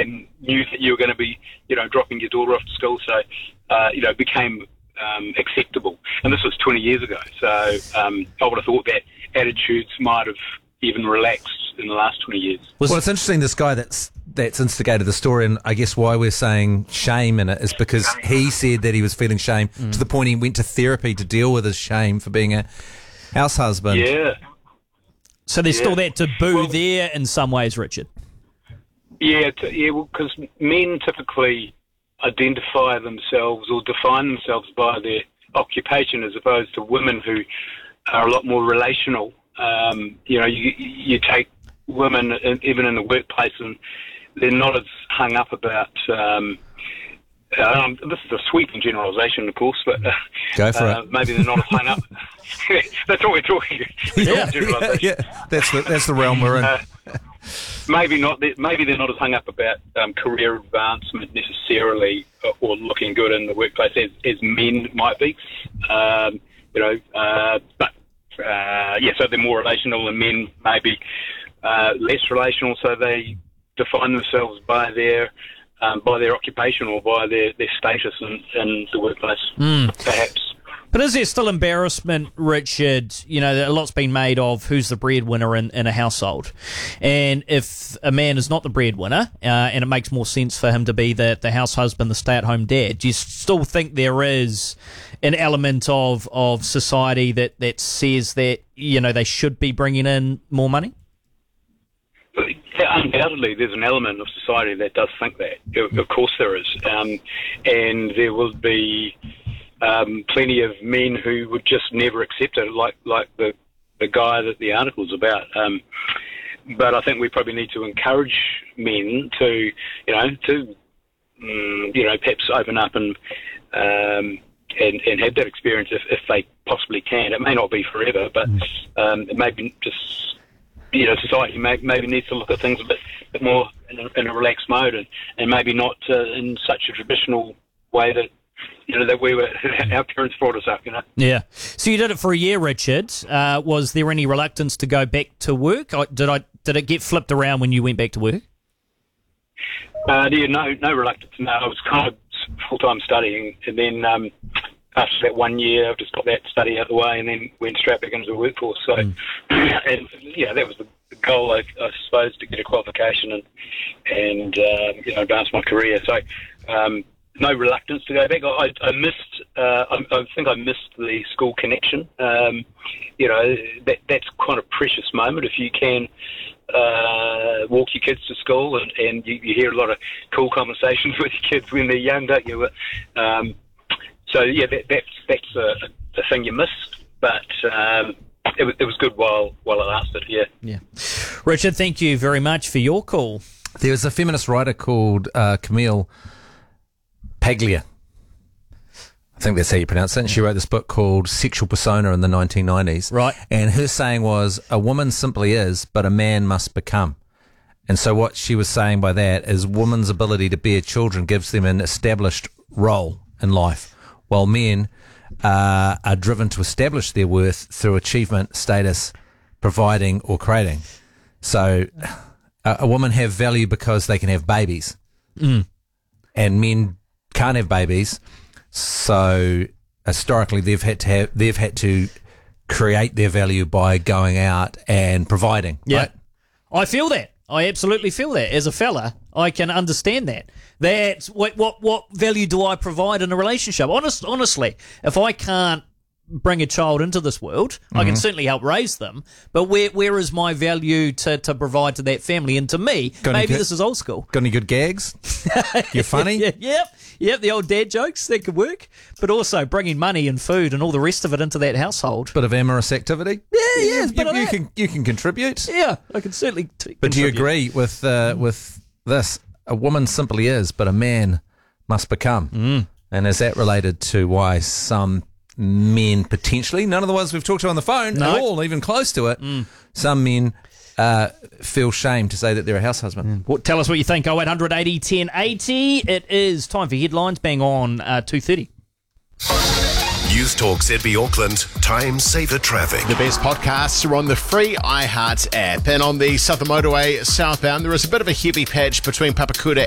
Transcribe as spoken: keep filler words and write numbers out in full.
and knew that you were going to be, you know, dropping your daughter off to school. So, uh, you know, it became um, acceptable. And this was twenty years ago. So um, I would have thought that attitudes might have even relaxed in the last twenty years. Well, it's interesting, this guy that's that's instigated the story, and I guess why we're saying shame in it is because he said that he was feeling shame mm. to the point he went to therapy to deal with his shame for being a house husband. Yeah. So there's yeah. still that taboo well, there in some ways, Richard. Yeah, t- yeah, because well, men typically identify themselves or define themselves by their occupation, as opposed to women who are a lot more relational. Um, you know, you, you take women in, even in the workplace, and they're not as hung up about. Um, um, this is a sweeping generalisation, of course, but uh, Go for uh, it. maybe they're not as hung up. That's what we're talking. Yeah, yeah, yeah, that's the that's the realm we're in. Uh, maybe not. Maybe they're not as hung up about um, career advancement necessarily, or, or looking good in the workplace as, as men might be. Um, you know, uh, but. Uh, yeah, so they're more relational, and men maybe uh, less relational, so they define themselves by their um, by their occupation or by their, their status in, in the workplace, mm. perhaps. But is there still embarrassment, Richard? You know, a lot's been made of who's the breadwinner in, in a household. And if a man is not the breadwinner, uh, and it makes more sense for him to be the, the house husband, the stay-at-home dad, do you still think there is an element of, of society that, that says that, you know, they should be bringing in more money? Yeah, undoubtedly, there's an element of society that does think that. Of course there is. Um, and there will be... Um, plenty of men who would just never accept it, like like the the guy that the article's about. Um, but I think we probably need to encourage men to, you know, to um, you know, perhaps open up and um, and, and have that experience if, if they possibly can. It may not be forever, but um, it may be just, you know, society may, maybe needs to look at things a bit, bit more in a, in a relaxed mode, and, and maybe not uh, in such a traditional way that. You know, that we were, our parents brought us up, you know. Yeah. So you did it for a year, Richard. Uh, was there any reluctance to go back to work? Did I did it get flipped around when you went back to work? Uh, yeah, no, no reluctance. No, I was kind of full-time studying, and then um, after that one year, I've just got that study out of the way, and then went straight back into the workforce. So, mm. and yeah, that was the, the goal, I, I suppose, to get a qualification and and uh, you know, advance my career. So. Um, No reluctance to go back. I, I missed. Uh, I, I think I missed the school connection. Um, you know, that that's quite a precious moment if you can uh, walk your kids to school, and, and you, you hear a lot of cool conversations with your kids when they're young, don't you? Um, so yeah, that, that's that's a, a thing you miss, but um, it, it was good while while it lasted. Yeah. Yeah. Richard, thank you very much for your call. There was a feminist writer called uh, Camille Paglia. I think that's how you pronounce it. And she wrote this book called Sexual Persona in the nineteen nineties. Right. And her saying was, a woman simply is, but a man must become. And so what she was saying by that is women's ability to bear children gives them an established role in life, while men uh, are driven to establish their worth through achievement, status, providing or creating. So a, a woman have value because they can have babies. Mm. And men can't have babies, so historically they've had to have they've had to create their value by going out and providing. Yeah, right? I feel that. I absolutely feel that. As a fella, I can understand that. That's what what what value do I provide in a relationship? Honest, honestly, if I can't bring a child into this world, mm-hmm. I can certainly help raise them, but where where is my value to, to provide to that family and to me? Got maybe good, this is old school. Got any good gags? You're funny? yeah, yep, yep, the old dad jokes, that could work, but also bringing money and food and all the rest of it into that household. Bit of amorous activity? Yeah, yeah, you, you, you can you can contribute. Yeah, I can certainly t- But contribute. do you agree with uh, with this? A woman simply is, but a man must become. Mm. And is that related to why some men potentially, none of the ones we've talked to on the phone no. at all, even close to it, mm. some men uh, feel shame to say that they're a house husband? Mm. Well, tell us what you think. oh eight hundred eighty ten eighty. It is time for headlines. Bang on uh, two thirty. News Talk Z B Auckland, Time Saver Traffic. The best podcasts are on the free iHeart app. And on the Southern Motorway southbound, there is a bit of a heavy patch between Papakura